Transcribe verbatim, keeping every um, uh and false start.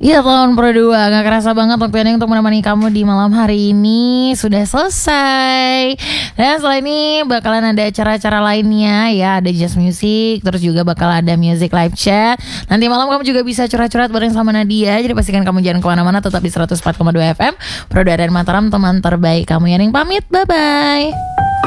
Iya, tahun Pro dua. Gak kerasa banget waktunya untuk menemani kamu di malam hari ini sudah selesai. Dan setelah ini bakalan ada acara-acara lainnya ya. Ada jazz music, terus juga bakal ada music live chat. Nanti malam kamu juga bisa curhat-curhat bareng sama Nadia. Jadi pastikan kamu jangan kemana-mana, tetap di seratus empat koma dua F M Pro dua dan Mataram, teman terbaik kamu. Yang pamit, bye-bye.